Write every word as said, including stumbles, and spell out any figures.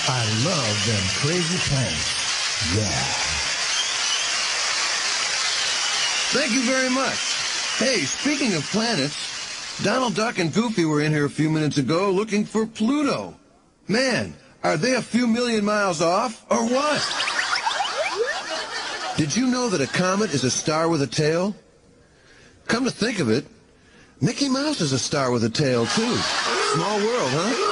I love them crazy planets. Yeah. Thank you very much. Hey, speaking of planets, Donald Duck and Goofy were in here a few minutes ago looking for Pluto. Man, are they a few million miles off, or what? Did you know that a comet is a star with a tail? Come to think of it, Mickey Mouse is a star with a tail, too. Small world, huh?